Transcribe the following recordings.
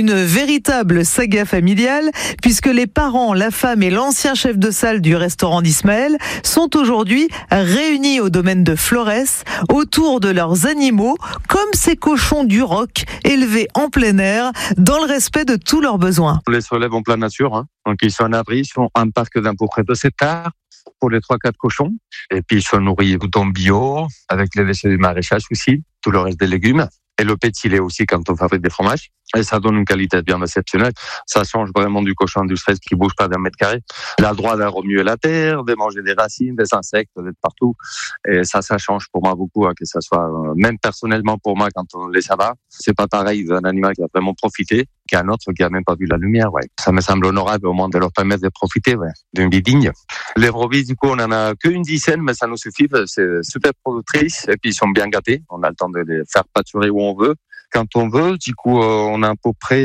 une véritable saga familiale puisque les parents, la femme et l'ancien chef de salle du restaurant d'Ismaël sont aujourd'hui réunis au domaine de Florès autour de leurs animaux, comme ces cochons du Roc élevés en plein air dans le respect de tous leurs besoins. On les relève en pleine nature, donc ils sont en abri, ils sont un parc d'à peu près de 7 hectares pour les 3-4 cochons. Et puis ils sont nourris tout en bio, avec les déchets du maraîchage aussi, tout le reste des légumes. Et le petit lait aussi quand on fabrique des fromages. Et ça donne une qualité de viande exceptionnelle. Ça change vraiment du cochon industriel qui bouge pas d'un mètre carré. Il a le droit de remuer la terre, de manger des racines, des insectes, d'être partout. Et ça change pour moi beaucoup, que ça soit, même personnellement pour moi, quand on les abat. C'est pas pareil d'un animal qui a vraiment profité qu'un autre qui a même pas vu la lumière, Ça me semble honorable au moins de leur permettre de profiter, d'une vie digne. Les brebis, du coup, on en a qu'une dizaine, mais ça nous suffit. C'est super productrice. Et puis, ils sont bien gâtés. On a le temps de les faire pâturer où on veut. Quand on veut, du coup, on a à peu près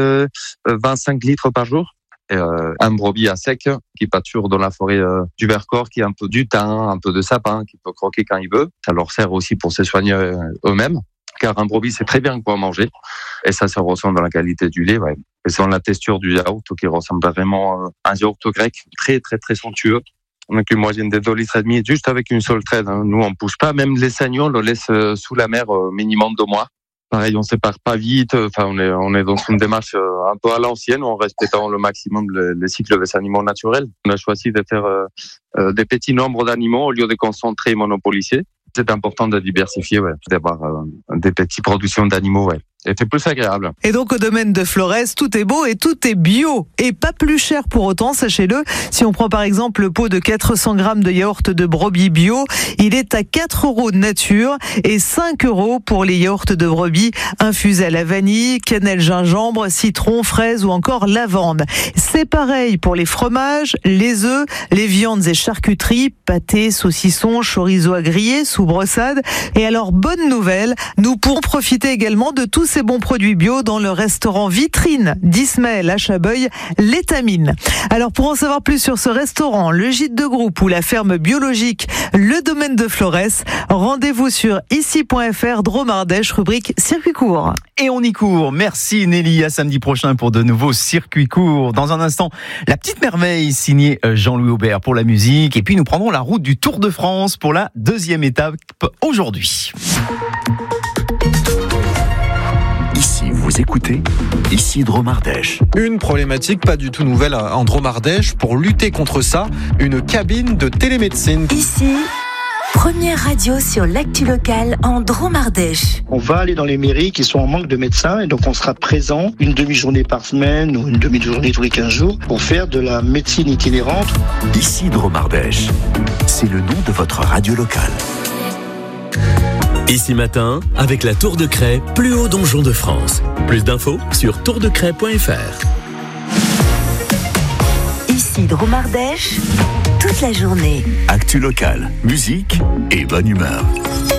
25 litres par jour. Et, un brebis à sec qui pâture dans la forêt du Vercors, qui a un peu du thym, un peu de sapin, qui peut croquer quand il veut. Ça leur sert aussi pour se soigner eux-mêmes, car un brebis, c'est très bien pour manger. Et ça se ressent dans la qualité du lait. Et c'est dans la texture du yaourt qui ressemble vraiment à un yaourt grec, très, très, très somptueux. On a une moyenne de 2,5 litres juste avec une seule traite. Nous, on ne pousse pas. Même les sagneaux, on le laisse sous la mer minimum 2 mois. Pareil, on sépare pas vite. On est dans une démarche un peu à l'ancienne, en respectant le maximum les cycles des animaux naturels. On a choisi de faire des petits nombres d'animaux au lieu de concentrer et monopoliser. C'est important de diversifier, d'avoir des petites productions d'animaux, Et c'est plus agréable. Et donc au domaine de Florès, tout est beau et tout est bio. Et pas plus cher pour autant, sachez-le. Si on prend par exemple le pot de 400 grammes de yaourt de brebis bio, il est à 4 € de nature et 5 € pour les yaourts de brebis infusés à la vanille, cannelle, gingembre, citron, fraise ou encore lavande. C'est pareil pour les fromages, les œufs, les viandes et charcuteries, pâtés, saucissons, chorizo à griller, sous brossade. Et alors, bonne nouvelle, nous pourrons profiter également de tous ces bons produits bio dans le restaurant vitrine d'Ismaël à Chabeuil, l'Étamine. Alors pour en savoir plus sur ce restaurant, le gîte de groupe ou la ferme biologique, le domaine de Florès, rendez-vous sur ici.fr Dromardèche, rubrique circuit court. Et on y court. Merci Nelly, à samedi prochain pour de nouveaux circuits courts. Dans un instant, la petite merveille signée Jean-Louis Aubert pour la musique. Et puis nous prendrons la route du Tour de France pour la 2e étape aujourd'hui. Ici, vous écoutez, ici Dromardèche. Une problématique pas du tout nouvelle en Dromardèche. Pour lutter contre ça, une cabine de télémédecine. Ici, première radio sur l'actu locale en Dromardèche. On va aller dans les mairies qui sont en manque de médecins et donc on sera présent une demi-journée par semaine ou une demi-journée tous les 15 jours pour faire de la médecine itinérante. Ici Dromardèche, c'est le nom de votre radio locale. Ici matin, avec la Tour de Craie, plus haut donjon de France. Plus d'infos sur tourdecraie.fr. Ici Dromardèche, toute la journée. Actu locale, musique et bonne humeur.